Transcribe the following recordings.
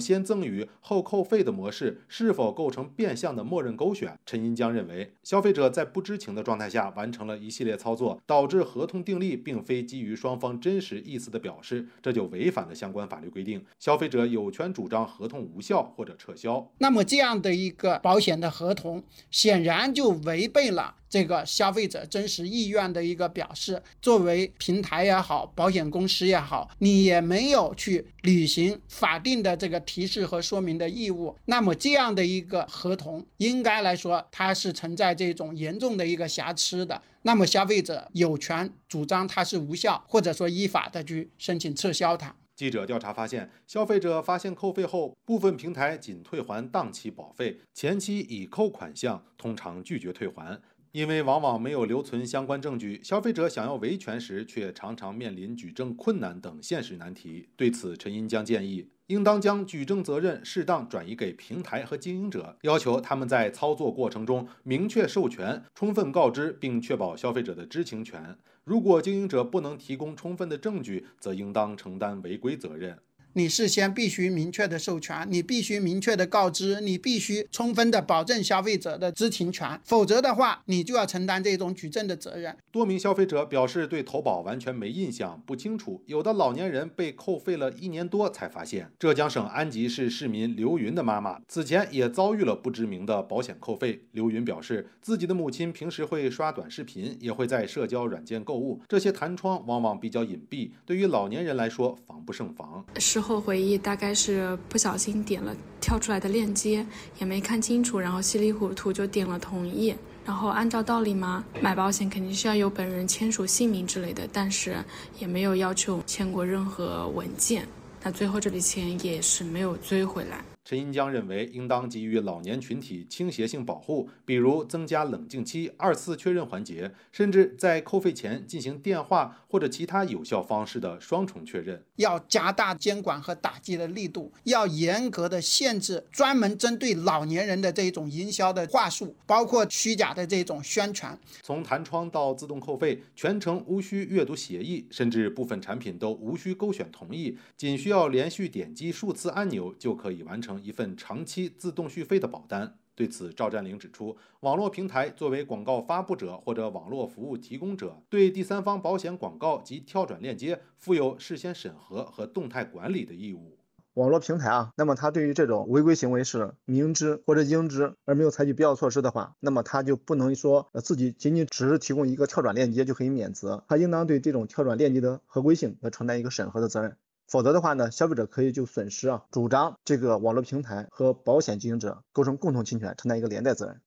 先赠与后扣费的模式是否构成变相的默认勾选。陈银江认为，消费者在不知情的状态下完成了一系列操作，导致合同订立并非基于双方真实意思的表示，这就违反了相关法律规定，消费者有权主张合同无效或者撤销。 那么这样的一个保险的合同显然就违背了这个消费者真实意愿的一个表示，作为平台也好，保险公司也好，你也没有去履行法定的这个提示和说明的义务，那么这样的一个合同应该来说它是存在这种严重的一个瑕疵的，那么消费者有权主张它是无效，或者说依法的去申请撤销它。 记者调查发现，消费者发现扣费后，部分平台仅退还当期保费，前期已扣款项通常拒绝退还。因为往往没有留存相关证据，消费者想要维权时却常常面临举证困难等现实难题。对此，陈银江建议，应当将举证责任适当转移给平台和经营者，要求他们在操作过程中明确授权、充分告知，并确保消费者的知情权。如果经营者不能提供充分的证据，则应当承担违规责任。 你事先必须明确的授权，你必须明确的告知，你必须充分的保证消费者的知情权，否则的话你就要承担这种举证的责任。 多名消费者表示对投保完全没印象，不清楚，有的老年人被扣费了1年多才发现。浙江省安吉市市民刘云的妈妈此前也遭遇了不知名的保险扣费。刘云表示，自己的母亲平时会刷短视频，也会在社交软件购物，这些弹窗往往比较隐蔽，对于老年人来说防不胜防。 事后回忆，大概是不小心点了跳出来的链接，也没看清楚，然后稀里糊涂就点了同意。然后按照道理嘛，买保险肯定是要有本人签署姓名之类的，但是也没有要求签过任何文件，那最后这笔钱也是没有追回来。 陈银江认为，应当给予老年群体倾斜性保护，比如增加冷静期、2次确认环节，甚至在扣费前进行电话或者其他有效方式的双重确认。 要加大监管和打击的力度，要严格的限制专门针对老年人的这种营销的话术，包括虚假的这种宣传。 从弹窗到自动扣费，全程无需阅读协议，甚至部分产品都无需勾选同意，仅需要连续点击数次按钮就可以完成一份长期自动续费的保单。对此，赵占领指出，网络平台作为广告发布者或者网络服务提供者，对第三方保险广告及跳转链接负有事先审核和动态管理的义务。 网络平台那么它对于这种违规行为是明知或者应知而没有采取必要措施的话，那么它就不能说自己仅仅只是提供一个跳转链接就可以免责，它应当对这种跳转链接的合规性要承担一个审核的责任。否则的话呢，消费者可以就损失主张这个网络平台和保险经营者构成共同侵权，承担一个连带责任。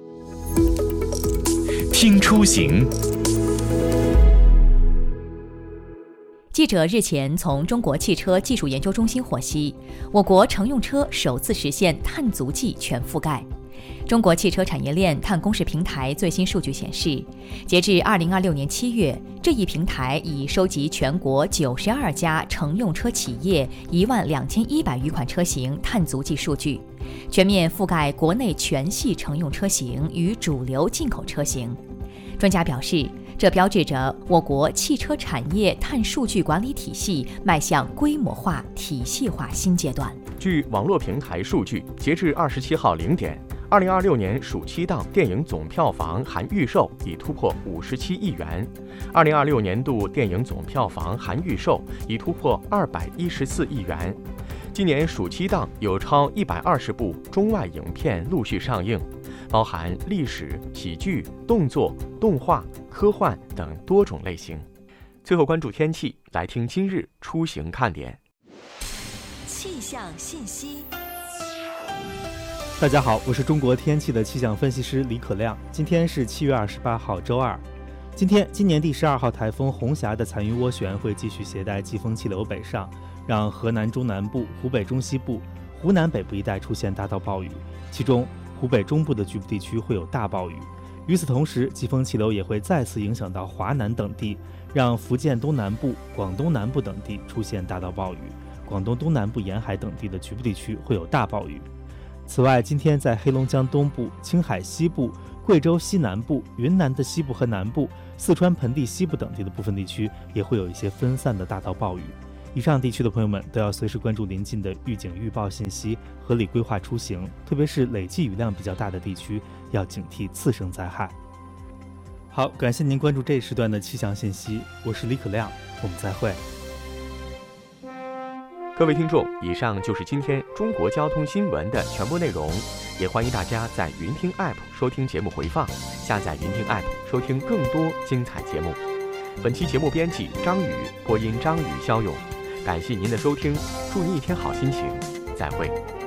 听出行。 记者日前从中国汽车技术研究中心获悉，我国乘用车首次实现碳足迹全覆盖。中国汽车产业链碳公示平台最新数据显示，截至2026年7月，这一平台已收集全国92家乘用车企业12100余款车型碳足迹数据，全面覆盖国内全系乘用车型与主流进口车型。专家表示，这标志着我国汽车产业碳数据管理体系迈向规模化、体系化新阶段。 据网络平台数据，截至27号0点，2026年暑期档电影总票房含预售已突破57亿元，2026年度电影总票房含预售已突破214亿元。今年暑期档有超120部中外影片陆续上映，包含历史、喜剧、动作、动画、科幻等多种类型。最后关注天气，来听今日出行看点。 气象信息。 大家好，我是中国天气的气象分析师李可亮。今天是7月28号周二。今年第12号台风红霞的残余涡旋会继续携带季风气流北上，让河南中南部、湖北中西部、湖南北部一带出现大到暴雨，其中湖北中部的局部地区会有大暴雨。与此同时，季风气流也会再次影响到华南等地，让福建东南部、广东南部等地出现大到暴雨，广东东南部沿海等地的局部地区会有大暴雨。此外，今天在黑龙江东部、青海西部、贵州西南部、云南的西部和南部、四川盆地西部等地的部分地区也会有一些分散的大到暴雨。 以上地区的朋友们都要随时关注临近的预警预报信息，合理规划出行，特别是累计雨量比较大的地区，要警惕次生灾害。好，感谢您关注这一时段的气象信息，我是李可亮，我们再会。 各位听众，以上就是今天中国交通新闻的全部内容，也欢迎大家在云听 App 收听节目回放，下载云听 App 收听更多精彩节目。本期节目编辑张宇，播音张宇、肖勇，感谢您的收听，祝您一天好心情，再会。